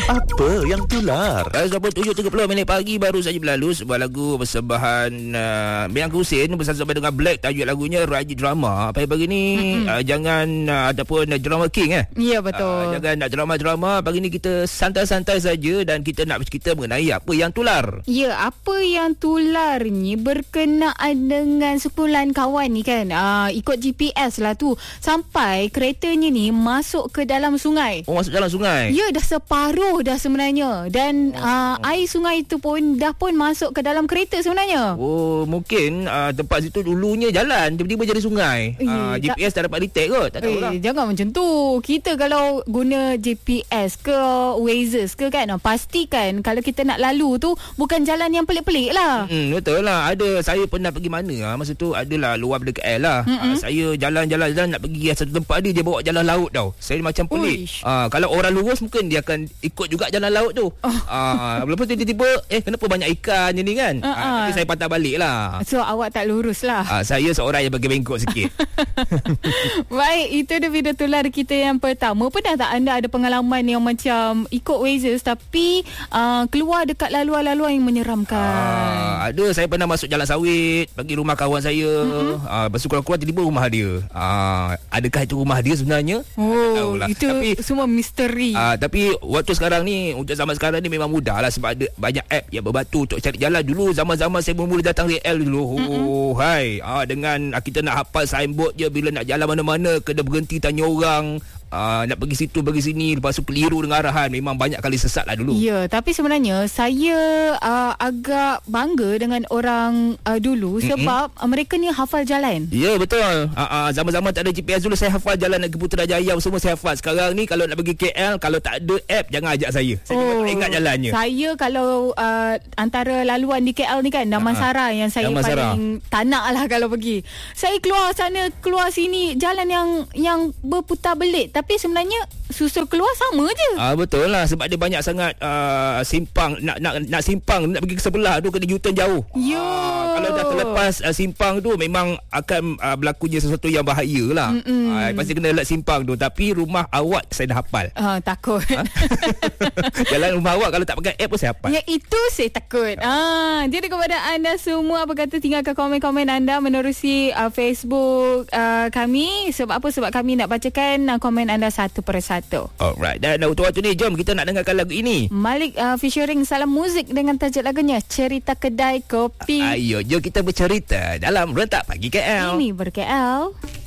Apa yang tular? Sampai 7.30 minit pagi baru saja berlalu sebuah lagu persembahan Biang Husin bersama dengan Black, tajuk lagunya Raji Drama. Pagi-pagi ni jangan ataupun drama king Ya, betul. Jangan nak drama-drama. Pagi ni kita santai-santai saja dan kita nak bercerita mengenai apa yang tular. Ya, apa yang tular ni berkenaan dengan sekumpulan kawan ni kan. Ikut GPS lah tu. Sampai keretanya ni masuk ke dalam sungai. Oh, masuk dalam sungai? Ya, dah separuh dah sebenarnya. Dan air sungai tu pun dah pun masuk ke dalam kereta sebenarnya. Oh, mungkin tempat situ dulunya jalan, tiba-tiba jadi sungai. GPS tak dapat detect kot. Tak tahu lah. Jangan macam tu. Kita kalau guna GPS ke Waze ke kan, pastikan kalau kita nak lalu tu bukan jalan yang pelik-pelik lah. Betul lah. Saya pernah pergi mana masa tu adalah luar daripada KL lah. Saya jalan-jalan nak pergi satu tempat dia bawa jalan laut tau. Saya macam pelik. Kalau orang lurus mungkin dia akan ikut juga jalan laut tu. Lepas tu tiba-tiba kenapa banyak ikan ni kan. Nanti saya patah balik lah. So awak tak lurus lah. Saya seorang yang bengkok sikit. Baik, itu dia video tular kita yang pertama. Pernah tak anda ada pengalaman yang macam ikut Waze tapi keluar dekat laluan-laluan yang menyeramkan? Ada. Saya pernah masuk jalan sawit pergi rumah kawan saya. Lepas tu keluar-keluar tiba-tiba rumah dia. Adakah itu rumah dia sebenarnya? Itu tapi, semua misteri. Tapi waktu sekarang ni, untuk zaman sekarang ni memang mudah lah sebab ada banyak app yang berbantu untuk cari jalan. Dulu zaman-zaman saya mula datang KL dulu. Dengan kita nak hafal signboard je, bila nak jalan mana-mana kena berhenti tanya orang. Nak pergi situ pergi sini, lepas tu keliru dengan arahan. Memang banyak kali sesat lah dulu. Ya, tapi sebenarnya saya agak bangga dengan orang dulu sebab mereka ni hafal jalan. Ya, betul. Zaman-zaman tak ada GPS dulu, saya hafal jalan nak ke Putrajaya semua saya hafal. Sekarang ni kalau nak pergi KL, kalau tak ada app jangan ajak saya. Saya tak ingat jalannya. Saya kalau antara laluan di KL ni kan, Damansara yang saya paling tak nak lah kalau pergi. Saya keluar sana keluar sini jalan yang berputar belit, tapi sebenarnya susul keluar sama je. Betul lah, sebab dia banyak sangat simpang. Nak simpang, nak pergi ke sebelah tu kena U-turn jauh. Kalau dah terlepas simpang tu memang akan berlakunya sesuatu yang bahaya lah. Pasti kena lat simpang tu. Tapi rumah awak saya dah hafal. Takut. Jalan rumah awak kalau tak pakai app pun saya hafal. Ya, itu saya takut. Jadi kepada anda semua, apa kata, tinggalkan komen-komen anda menerusi Facebook kami. Sebab apa? Sebab kami nak bacakan komen anda satu persatu. Alright. Dan untuk waktu ni, jom kita nak dengarkan lagu ini. Malik featuring Salam Muzik dengan tajuk lagunya Cerita Kedai Kopi. Ayo, jom kita bercerita dalam Rentak Pagi KL. Ini ber-KL.